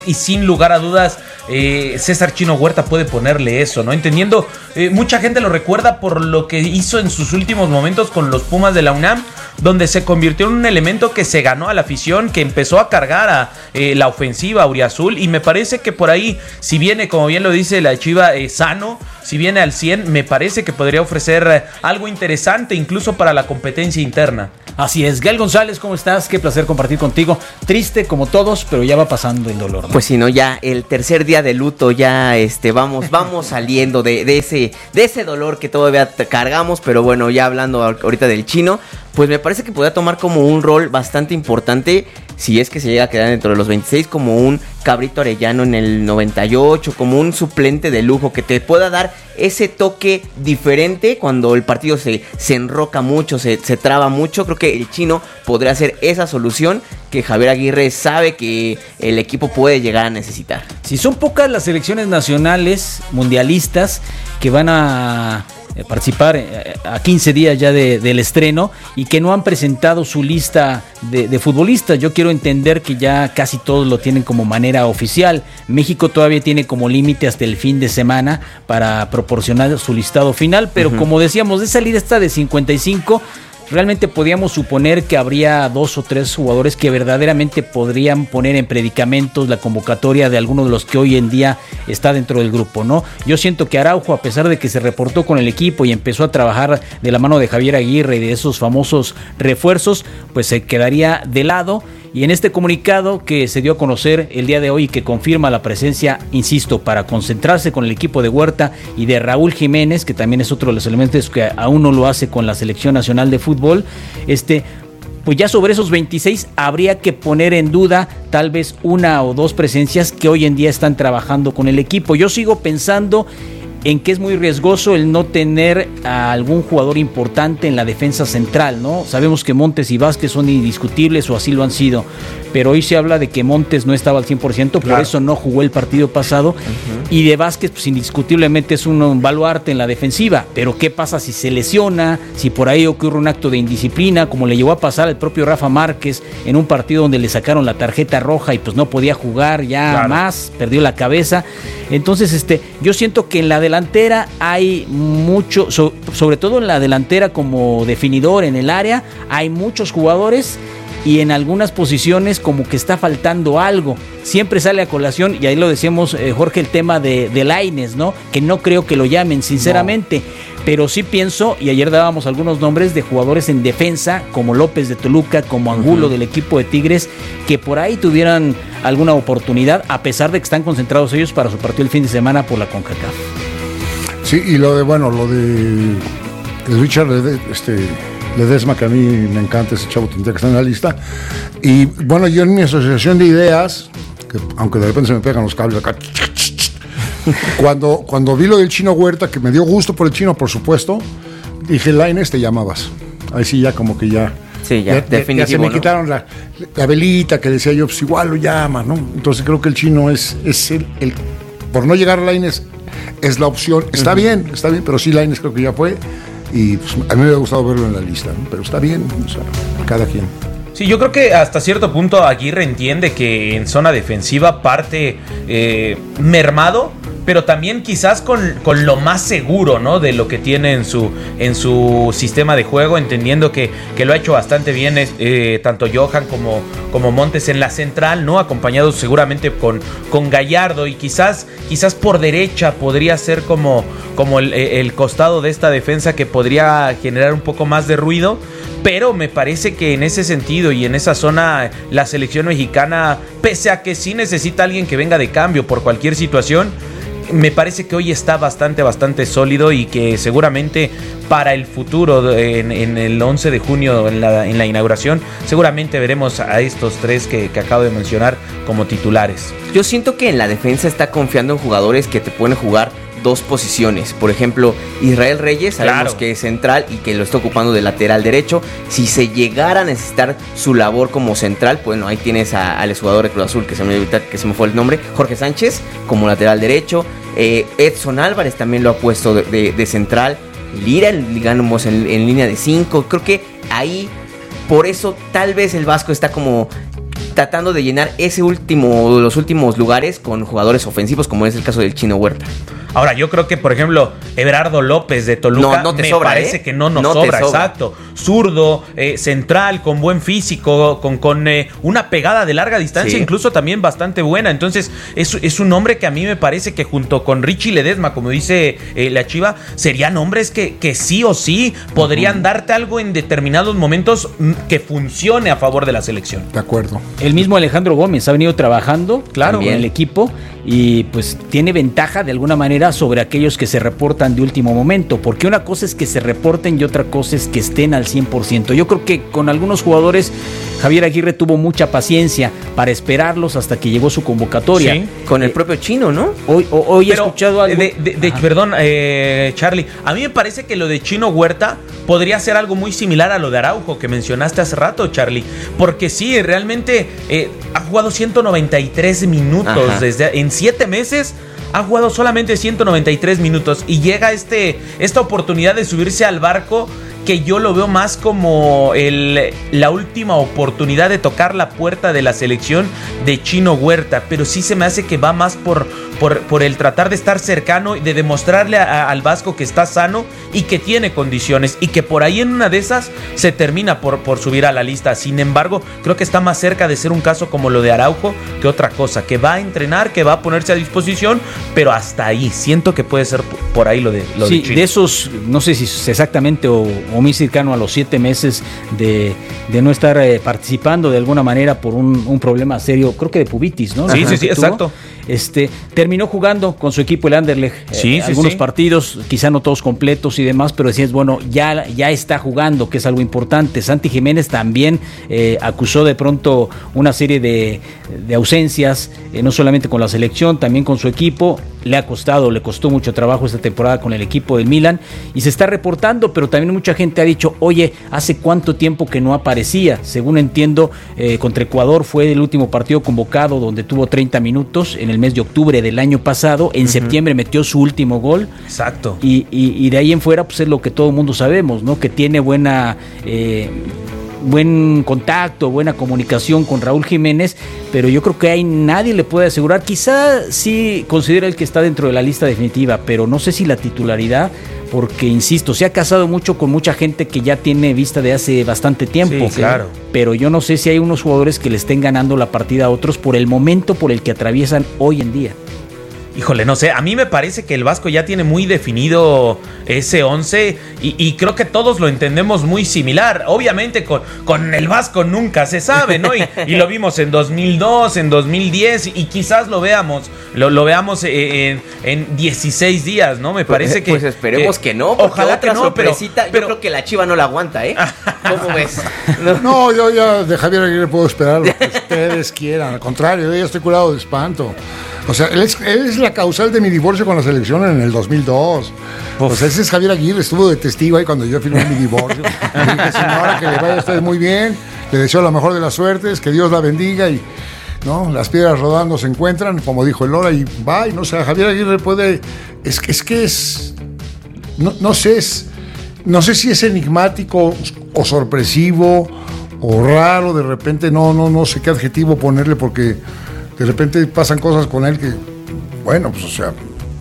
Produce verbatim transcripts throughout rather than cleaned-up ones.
Y sin lugar a dudas, eh, César Chino Huerta puede ponerle eso, ¿no? Entendiendo, eh, mucha gente lo recuerda por lo que hizo en sus últimos momentos con los Pumas de la UNAM, donde se convirtió en un elemento que se ganó a la afición, que empezó a cargar a eh, la ofensiva auriazul, y me parece que por ahí, si viene, como bien lo dice la Chiva, eh, sano, si viene al cien, me parece que podría ofrecer eh, algo interesante incluso para la competencia interna. Así es. Gael González, ¿cómo estás? Qué placer compartir contigo. Triste como todos, pero ya va pasando el dolor, ¿no? Pues si no, ya el tercer día de luto, ya este vamos vamos saliendo de, de ese de ese dolor que todavía cargamos, pero bueno, ya hablando ahorita del Chino, pues me parece que podría tomar como un rol bastante importante, si es que se llega a quedar dentro de los veintiséis, como un Cabrito Arellano en el noventa y ocho, como un suplente de lujo que te pueda dar ese toque diferente cuando el partido se, se enroca mucho, se, se traba mucho. Creo que el Chino podría ser esa solución que Javier Aguirre sabe que el equipo puede llegar a necesitar. Si son pocas las selecciones nacionales mundialistas que van a participar a quince días ya de, del estreno y que no han presentado su lista de, de futbolistas. Yo quiero entender que ya casi todos lo tienen como manera oficial. México todavía tiene como límite hasta el fin de semana para proporcionar su listado final, pero uh-huh. como decíamos, de esa lista de cincuenta y cinco, realmente podíamos suponer que habría dos o tres jugadores que verdaderamente podrían poner en predicamentos la convocatoria de alguno de los que hoy en día está dentro del grupo, ¿no? Yo siento que Araujo, a pesar de que se reportó con el equipo y empezó a trabajar de la mano de Javier Aguirre y de esos famosos refuerzos, pues se quedaría de lado. Y en este comunicado que se dio a conocer el día de hoy, que confirma la presencia, insisto, para concentrarse con el equipo de Huerta y de Raúl Jiménez, que también es otro de los elementos que aún no lo hace con la Selección Nacional de Fútbol, este, pues ya sobre esos veintiséis habría que poner en duda tal vez una o dos presencias que hoy en día están trabajando con el equipo. Yo sigo pensando en que es muy riesgoso el no tener a algún jugador importante en la defensa central, ¿no? Sabemos que Montes y Vázquez son indiscutibles, o así lo han sido, pero hoy se habla de que Montes no estaba al cien por ciento, claro. Por eso no jugó el partido pasado, uh-huh. y de Vázquez pues indiscutiblemente es un baluarte en la defensiva, pero ¿qué pasa si se lesiona? Si por ahí ocurre un acto de indisciplina, como le llegó a pasar al propio Rafa Márquez en un partido donde le sacaron la tarjeta roja y pues no podía jugar ya claro. más, perdió la cabeza. Entonces este, yo siento que en la delantera hay mucho, so, sobre todo en la delantera como definidor en el área, hay muchos jugadores y en algunas posiciones como que está faltando algo. Siempre sale a colación, y ahí lo decíamos, eh, Jorge, el tema de, de Lainez, ¿no? Que no creo que lo llamen, sinceramente. No. Pero sí pienso, y ayer dábamos algunos nombres de jugadores en defensa, como López de Toluca, como Angulo uh-huh. del equipo de Tigres, que por ahí tuvieran alguna oportunidad, a pesar de que están concentrados ellos para su partido el fin de semana por la CONCACAF. Sí, y lo de, bueno, lo de Richard, este... Ledesma, que a mí me encanta ese chavo, tendría que estar en la lista. Y bueno, yo en mi asociación de ideas, que aunque de repente se me pegan los cables acá, cuando, cuando vi lo del Chino Huerta, que me dio gusto por el Chino, por supuesto, dije, Lainez, te llamabas. Ahí sí, ya como que ya... Sí, ya, ya definitivo, ya se me ¿no? quitaron la, la velita que decía yo, pues igual lo llama, ¿no? Entonces creo que el Chino es, es el, el... Por no llegar a Lainez, es la opción. Está uh-huh. bien, está bien, pero sí, Lainez creo que ya fue. Y pues, a mí me ha gustado verlo en la lista, ¿no? Pero está bien, o sea, cada quien. Sí, yo creo que hasta cierto punto Aguirre entiende que en zona defensiva parte eh, mermado, pero también quizás con, con lo más seguro, ¿no? De lo que tiene en su, en su sistema de juego, entendiendo que, que lo ha hecho bastante bien eh, tanto Johan como, como Montes en la central, ¿no? Acompañados seguramente con, con Gallardo, y quizás, quizás por derecha podría ser como, como el, el costado de esta defensa que podría generar un poco más de ruido. Pero me parece que en ese sentido y en esa zona la selección mexicana, pese a que sí necesita alguien que venga de cambio por cualquier situación, me parece que hoy está bastante, bastante sólido, y que seguramente para el futuro, en, en el once de junio, en la, en la inauguración, seguramente veremos a estos tres que, que acabo de mencionar como titulares. Yo siento que en la defensa está confiando en jugadores que te pueden jugar dos posiciones. Por ejemplo, Israel Reyes, sabemos claro. que es central y que lo está ocupando de lateral derecho. Si se llegara a necesitar su labor como central, bueno, ahí tienes a, al exjugador de Cruz Azul, que se me, que se me fue el nombre, Jorge Sánchez, como lateral derecho. eh, Edson Álvarez también lo ha puesto de, de, de central. Lira, digamos, en, en línea de cinco. Creo que ahí, por eso tal vez el Vasco está como tratando de llenar ese último, los últimos lugares con jugadores ofensivos, como es el caso del Chino Huerta. Ahora, yo creo que, por ejemplo, Everardo López de Toluca no, no te me sobra, parece ¿eh? que no nos no sobra, sobra, exacto. Zurdo, eh, central, con buen físico, con, con eh, una pegada de larga distancia, sí. incluso también bastante buena. Entonces, es, es un hombre que a mí me parece que junto con Richie Ledesma, como dice eh, la Chiva, serían hombres que, que sí o sí podrían uh-huh. darte algo en determinados momentos que funcione a favor de la selección. De acuerdo. El mismo Alejandro Gómez ha venido trabajando, claro, También. con el equipo y pues tiene ventaja de alguna manera sobre aquellos que se reportan de último momento, porque una cosa es que se reporten y otra cosa es que estén al cien por ciento. Yo creo que con algunos jugadores Javier Aguirre tuvo mucha paciencia para esperarlos hasta que llegó su convocatoria. Sí, con el eh, propio Chino, ¿no? Hoy, hoy Pero, he escuchado algo. De, de, de, perdón, eh, Charlie, a mí me parece que lo de Chino Huerta podría ser algo muy similar a lo de Araujo que mencionaste hace rato, Charlie, porque sí, realmente eh, ha jugado ciento noventa y tres minutos. Ajá. Desde en siete meses. Ha jugado solamente ciento noventa y tres minutos y llega este, esta oportunidad de subirse al barco que yo lo veo más como el, la última oportunidad de tocar la puerta de la selección de Chino Huerta, pero sí se me hace que va más por, por, por el tratar de estar cercano y de demostrarle a, a, al Vasco que está sano y que tiene condiciones y que por ahí en una de esas se termina por, por subir a la lista. Sin embargo, creo que está más cerca de ser un caso como lo de Araujo que otra cosa, que va a entrenar, que va a ponerse a disposición, pero hasta ahí, siento que puede ser por ahí lo de lo sí, de Chino. De esos, no sé si es exactamente o, o muy cercano a los siete meses de, de no estar eh, participando de alguna manera por un, un problema serio, creo que de pubitis, ¿no? Sí, Ajá, sí, sí, exacto. Este, terminó jugando con su equipo el Anderlecht, sí, eh, sí, algunos sí. partidos, quizá no todos completos y demás, pero decías, bueno, ya, ya está jugando, que es algo importante. Santi Jiménez también eh, acusó de pronto una serie de, de ausencias, eh, no solamente con la selección, también con su equipo. Le ha costado, le costó mucho trabajo esta temporada con el equipo del Milan y se está reportando, pero también mucha gente ha dicho, oye, ¿hace cuánto tiempo que no aparecía? Según entiendo, eh, contra Ecuador fue el último partido convocado donde tuvo treinta minutos en el mes de octubre del año pasado. En uh-huh. septiembre metió su último gol. Exacto. Y, y, y de ahí en fuera, pues es lo que todo el mundo sabemos, ¿no? Que tiene buena... Eh, buen contacto, buena comunicación con Raúl Jiménez, pero yo creo que ahí nadie le puede asegurar, quizá sí considera el que está dentro de la lista definitiva, pero no sé si la titularidad, porque insisto, se ha casado mucho con mucha gente que ya tiene vista de hace bastante tiempo, sí, claro. Pero yo no sé si hay unos jugadores que le estén ganando la partida a otros por el momento por el que atraviesan hoy en día. Híjole, no sé, a mí me parece que el Vasco ya tiene muy definido ese once y, y creo que todos lo entendemos muy similar. Obviamente con, con el Vasco nunca se sabe, ¿no? Y, y lo vimos en dos mil dos, en dos mil diez y quizás lo veamos, lo, lo veamos en, en dieciséis días, ¿no? Me parece pues, que... Pues esperemos eh, que no, porque ojalá otra que no, sorpresita, pero, pero, yo creo que la Chiva no la aguanta, ¿eh? ¿Cómo ves? No, no yo ya de Javier Aguirre puedo esperar lo que ustedes quieran, al contrario, yo ya estoy curado de espanto. O sea, él es, él es la causal de mi divorcio con la selección en el dos mil dos. Uf. O sea, ese es Javier Aguirre, estuvo de testigo ahí cuando yo firmé mi divorcio. Le dije, señora, que le vaya a usted muy bien, le deseo la mejor de las suertes, que Dios la bendiga y, ¿no? Las piedras rodando se encuentran, como dijo el Lora, y va, y no sé, Javier Aguirre puede, es, es que es, no, no sé, es, no sé si es enigmático o sorpresivo o raro, de repente, no, no, no sé qué adjetivo ponerle porque... De repente pasan cosas con él que, bueno, pues o sea,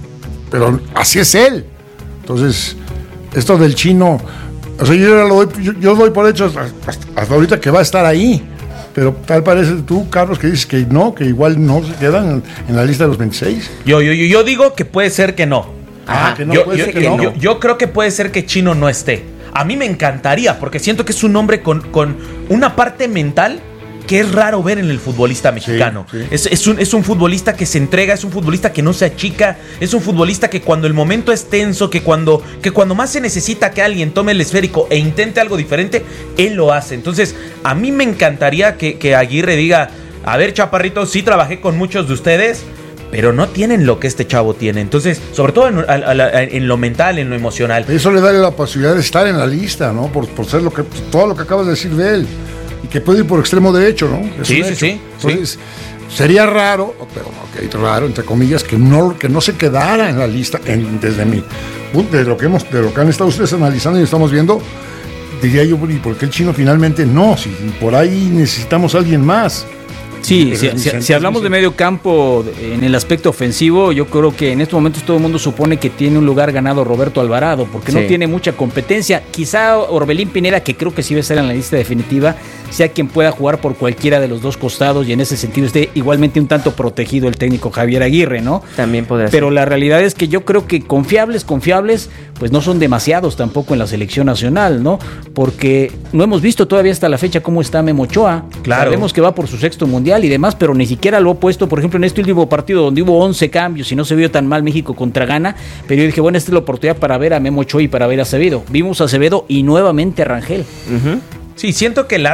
pero así es él. Entonces, esto del Chino, o sea, yo, lo doy, yo, yo doy por hecho hasta, hasta ahorita que va a estar ahí. Pero tal parece tú, Carlos, que dices que no, que igual no se quedan en, en la lista de los veintiséis. Yo, yo, yo, yo digo que puede ser que no. Ah, que no, yo, puede yo, ser que yo, no. Yo, yo creo que puede ser que Chino no esté. A mí me encantaría, porque siento que es un hombre con, con una parte mental que es raro ver en el futbolista mexicano. Sí, sí. Es, es, un, es un futbolista que se entrega, es un futbolista que no se achica, es un futbolista que cuando el momento es tenso, que cuando, que cuando más se necesita que alguien tome el esférico e intente algo diferente, él lo hace. Entonces, a mí me encantaría que, que Aguirre diga, a ver, chaparrito, sí trabajé con muchos de ustedes, pero no tienen lo que este chavo tiene. Entonces, sobre todo en, a, a, en lo mental, en lo emocional. Eso le da la posibilidad de estar en la lista, ¿no? Por, por ser lo que, todo lo que acabas de decir de él. Y que puede ir por extremo derecho, ¿no? Es sí, sí, sí. Entonces, sí. Sería raro, pero ok, raro, entre comillas, que no, que no se quedara en la lista, en, desde mi punto, de lo que hemos, de lo que han estado ustedes analizando y estamos viendo, diría yo, ¿y por qué el Chino finalmente no? Si por ahí necesitamos a alguien más. Sí, si, si, si hablamos de medio campo en el aspecto ofensivo, yo creo que en estos momentos todo el mundo supone que tiene un lugar ganado Roberto Alvarado, porque sí. no tiene mucha competencia. Quizá Orbelín Pineda, que creo que sí va a estar en la lista definitiva, sea quien pueda jugar por cualquiera de los dos costados y en ese sentido esté igualmente un tanto protegido el técnico Javier Aguirre, ¿no? También podrá ser. Pero la realidad es que yo creo que confiables, confiables, pues no son demasiados tampoco en la selección nacional, ¿no? Porque no hemos visto todavía hasta la fecha cómo está Memo Ochoa. Claro. Sabemos que va por su sexto mundial y demás, pero ni siquiera lo ha puesto, por ejemplo, en este último partido donde hubo once cambios y no se vio tan mal México contra Ghana, pero yo dije, bueno, esta es la oportunidad para ver a Memo Ochoa y para ver a Acevedo. Vimos a Acevedo y nuevamente a Rangel. Uh-huh. Sí, siento que el